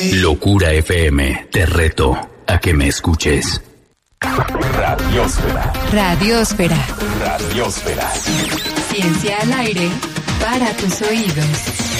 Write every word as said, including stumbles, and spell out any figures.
Locura F M, te reto a que me escuches. Radiosfera. Radiosfera. Radiosfera. Ciencia al aire para tus oídos.